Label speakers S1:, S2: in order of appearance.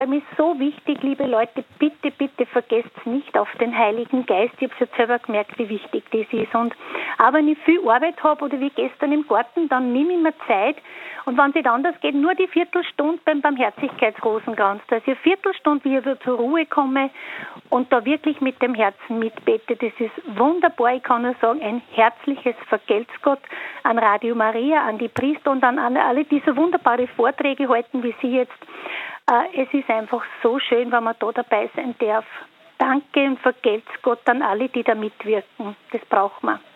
S1: Mir ist so wichtig, liebe Leute, bitte, bitte vergesst nicht auf den Heiligen Geist. Ich habe es jetzt selber gemerkt, wie wichtig das ist. Aber wenn ich viel Arbeit habe oder wie gestern im Garten, dann nehme ich mir Zeit. Und wenn es nicht anders geht, nur die Viertelstunde beim Barmherzigkeitsrosenkranz. Dass ich eine Viertelstunde wieder zur Ruhe komme und da wirklich mit dem Herzen mitbete. Das ist wunderbar. Ich kann nur sagen, ein herzliches Vergelt's Gott an Radio Maria, an die Priester und an alle, die so wunderbare Vorträge halten, wie Sie jetzt. Es ist einfach so schön, wenn man da dabei sein darf. Danke und vergelt's Gott an alle, die da mitwirken. Das braucht man.